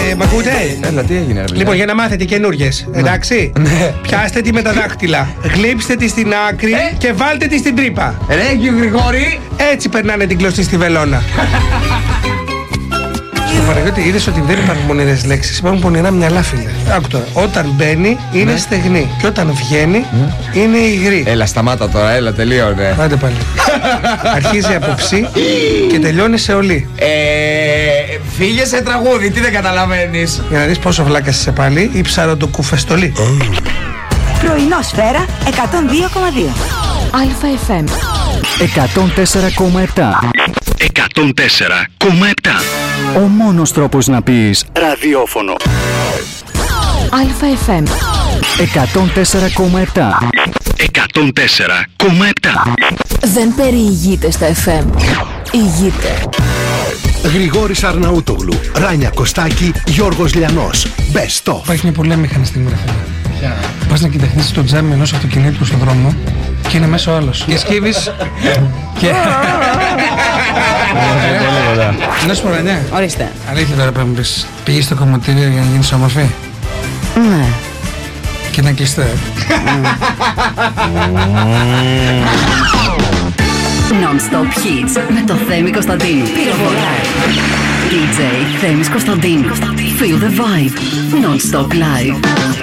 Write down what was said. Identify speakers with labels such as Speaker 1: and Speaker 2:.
Speaker 1: Μ' ακούτε?
Speaker 2: Έλα, τι έγινε, ρε.
Speaker 1: Λοιπόν, για να μάθετε καινούριες, εντάξει.
Speaker 2: Ναι.
Speaker 1: Πιάστε τη με τα δάχτυλα, γλύψτε τη στην άκρη και βάλτε τη στην τρύπα.
Speaker 2: Ρε, Γρηγόρη.
Speaker 1: Έτσι περνάνε την κλωστή στη βελόνα. Παναγιώτη, είδες ότι δεν υπάρχουν πονηρές λέξεις, υπάρχουν πονηρά μυαλά, φίλε. Άκου τώρα. Όταν μπαίνει είναι στεγνή και όταν βγαίνει είναι υγρή.
Speaker 2: Έλα, σταμάτα τώρα, έλα, τελείωνε.
Speaker 1: Άντε πάλι. Αρχίζει από ψι και τελειώνει σε ολί.
Speaker 2: Φύγε σε τραγούδι, τι δεν καταλαβαίνεις.
Speaker 1: Για να δεις πόσο βλάκας είσαι πάλι, η ψαροντοκουφεστολή.
Speaker 3: Πρωινό Σφαίρα 102,2.
Speaker 4: ΑΕΦΜ
Speaker 5: 104,7.
Speaker 4: 104,7.
Speaker 5: Ο μόνος τρόπος να πεις ραδιόφωνο.
Speaker 4: ΑΕΦΜ
Speaker 5: 104,7.
Speaker 4: 104,7. Δεν περιηγείται στα FM. Ηγείται.
Speaker 6: Γρηγόρης Αρναούτογλου, Ράνια Κωστάκη, Γιώργος Λιανός. Best of.
Speaker 1: Υπάρχει μια πολύ αμήχανη στιγμή, ρε φίλε. Πας να κοιταχθείς το τζάμι ενός αυτοκινήτου στον δρόμο και είναι μέσα ο άλλος. Και σκύβεις και... Να σου πω, Ρανιά.
Speaker 7: Ορίστε.
Speaker 1: Αλήθεια τώρα πρέπει να πεις. Πήγες στο κομμωτήριο για να γίνεις όμορφη.
Speaker 7: Ναι.
Speaker 1: Και να κλειστώ.
Speaker 8: Non-stop hits με το Θέμη Κωνσταντίνου. Πυροβολάει. DJ Θέμης Κωνσταντίνου. Feel the vibe. Non-stop live.